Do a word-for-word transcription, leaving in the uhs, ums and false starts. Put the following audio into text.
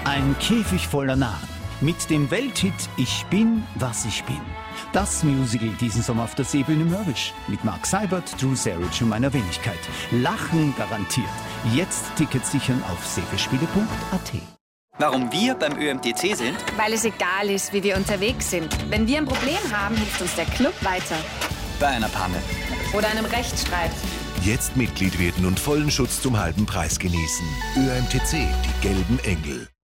Ein Käfig voller Narren. Mit dem Welthit Ich bin, was ich bin. Das Musical diesen Sommer auf der Seebühne Mörbisch. Mit Mark Seibert, Drew Sarich und meiner Wenigkeit. Lachen garantiert. Jetzt Tickets sichern auf seebespiele punkt a t. Warum wir beim Ö M T C sind? Weil es egal ist, wie wir unterwegs sind. Wenn wir ein Problem haben, hilft uns der Club weiter. Bei einer Panne. Oder einem Rechtsstreit. Jetzt Mitglied werden und vollen Schutz zum halben Preis genießen. Ö M T C, die gelben Engel.